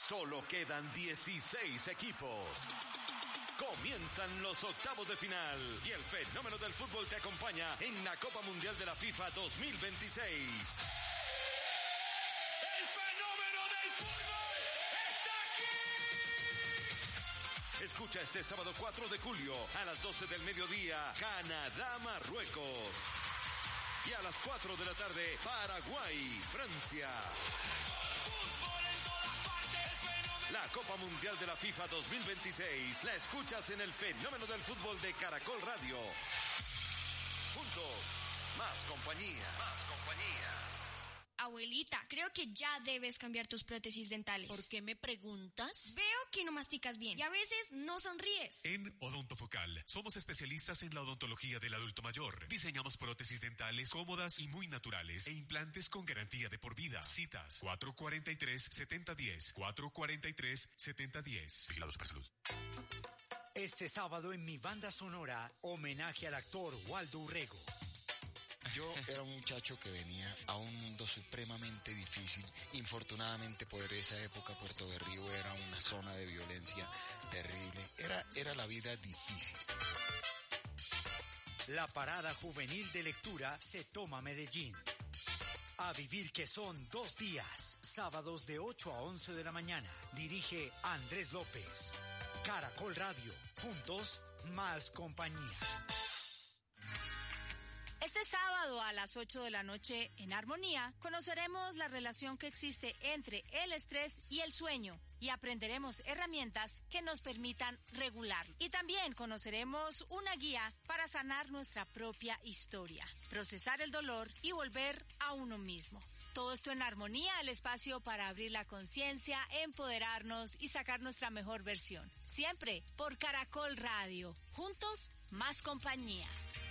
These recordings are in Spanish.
Solo quedan 16 equipos. Comienzan los octavos de final y el fenómeno del fútbol te acompaña en la Copa Mundial de la FIFA 2026. ¡El fenómeno del fútbol está aquí! Escucha este sábado 4 de julio a las 12 del mediodía, Canadá-Marruecos. Y a las 4 de la tarde, Paraguay-Francia. La Copa Mundial de la FIFA 2026 la escuchas en el fenómeno del fútbol de Caracol Radio. Juntos, más compañía. Más compañía. Abuelita, creo que ya debes cambiar tus prótesis dentales. ¿Por qué me preguntas? Veo que no masticas bien y a veces no sonríes. En Odontofocal somos especialistas en la odontología del adulto mayor. Diseñamos prótesis dentales cómodas y muy naturales e implantes con garantía de por vida. Citas 443-7010, 443-7010. Vigilados para salud. Este sábado en mi banda sonora, homenaje al actor Waldo Urrego. Yo era un muchacho que venía a un mundo supremamente difícil. Infortunadamente, por esa época, Puerto Berrío era una zona de violencia terrible. Era la vida difícil. La parada juvenil de lectura se toma Medellín. A vivir que son 2 días, sábados de 8 a 11 de la mañana. Dirige Andrés López. Caracol Radio. Juntos, más compañía. Este sábado a las 8 de la noche en Armonía conoceremos la relación que existe entre el estrés y el sueño y aprenderemos herramientas que nos permitan regularlo. Y también conoceremos una guía para sanar nuestra propia historia, procesar el dolor y volver a uno mismo. Todo esto en Armonía, el espacio para abrir la conciencia, empoderarnos y sacar nuestra mejor versión. Siempre por Caracol Radio. Juntos, más compañía.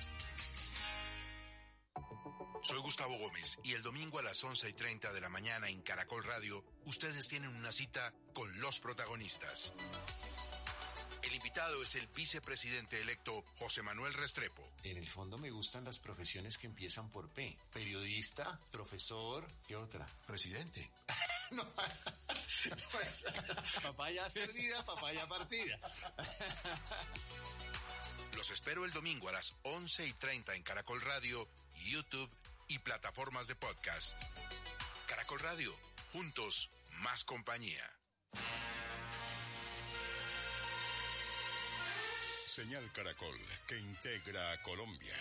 Soy Gustavo Gómez y el domingo a las 11:30 de la mañana en Caracol Radio, ustedes tienen una cita con los protagonistas. El invitado es el vicepresidente electo José Manuel Restrepo. En el fondo me gustan las profesiones que empiezan por P. Periodista, profesor, ¿qué otra? Presidente. No, pues, papaya servida, papaya partida. Los espero el domingo a las 11:30 en Caracol Radio, YouTube y plataformas de podcast. Caracol Radio, juntos, más compañía. Señal Caracol, que integra a Colombia.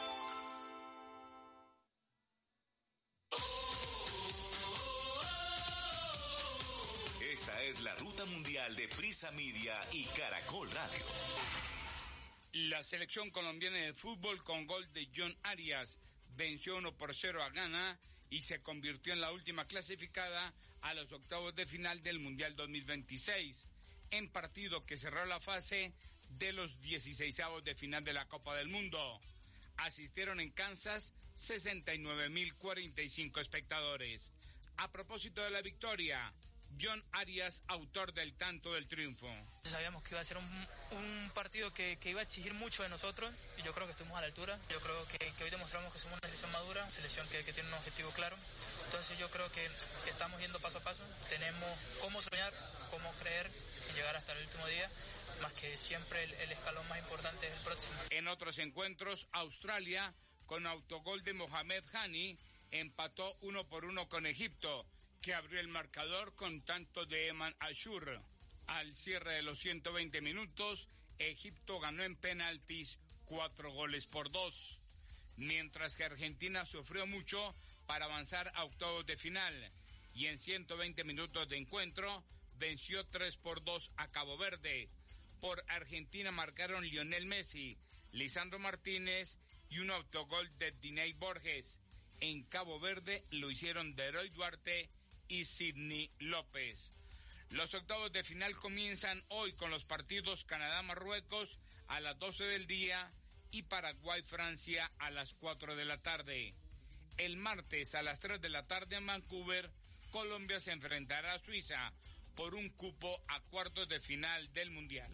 Esta es la ruta mundial de Prisa Media y Caracol Radio. La selección colombiana de fútbol con gol de John Arias venció 1-0 a Ghana y se convirtió en la última clasificada a los octavos de final del Mundial 2026, en partido que cerró la fase de los 16avos de final de la Copa del Mundo. Asistieron en Kansas 69.045 espectadores. A propósito de la victoria, John Arias, autor del tanto del triunfo. Sabíamos que iba a ser un partido que iba a exigir mucho de nosotros y yo creo que estuvimos a la altura. Yo creo que hoy demostramos que somos una selección madura, selección que tiene un objetivo claro. Entonces yo creo que estamos yendo paso a paso. Tenemos cómo soñar, cómo creer y llegar hasta el último día. Más que siempre el escalón más importante es el próximo. En otros encuentros, Australia, con autogol de Mohamed Hani, empató 1-1 con Egipto, que abrió el marcador con tanto de Eman Ashur. Al cierre de los 120 minutos, Egipto ganó en penaltis 4-2, mientras que Argentina sufrió mucho para avanzar a octavos de final y en 120 minutos de encuentro venció 3-2 a Cabo Verde. Por Argentina marcaron Lionel Messi, Lisandro Martínez y un autogol de Diney Borges. En Cabo Verde lo hicieron Deroy Duarte y Sidney López. Los octavos de final comienzan hoy con los partidos Canadá-Marruecos a las 12 del día y Paraguay-Francia a las 4 de la tarde. El martes a las 3 de la tarde en Vancouver, Colombia se enfrentará a Suiza por un cupo a cuartos de final del Mundial.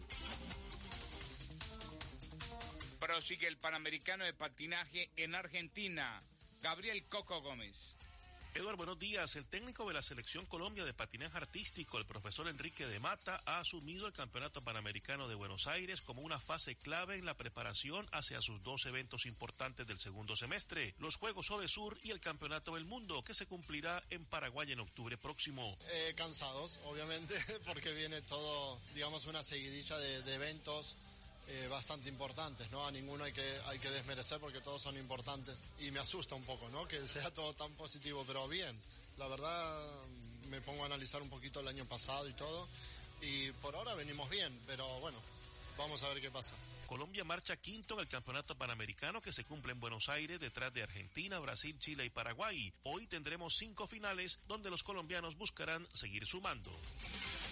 Prosigue el Panamericano de Patinaje en Argentina. Gabriel Coco Gómez. Eduardo, buenos días. El técnico de la Selección Colombia de patinaje artístico, el profesor Enrique de Mata, ha asumido el Campeonato Panamericano de Buenos Aires como una fase clave en la preparación hacia sus 2 eventos importantes del segundo semestre, los Juegos Ovesur y el Campeonato del Mundo, que se cumplirá en Paraguay en octubre próximo. Cansados, obviamente, porque viene todo, digamos, una seguidilla de eventos bastante importantes, ¿no? A ninguno hay que desmerecer porque todos son importantes y me asusta un poco, ¿no? Que sea todo tan positivo, pero bien, la verdad me pongo a analizar un poquito el año pasado y todo y por ahora venimos bien, pero bueno, vamos a ver qué pasa. Colombia marcha quinto en el Campeonato Panamericano que se cumple en Buenos Aires detrás de Argentina, Brasil, Chile y Paraguay. Hoy tendremos 5 finales donde los colombianos buscarán seguir sumando.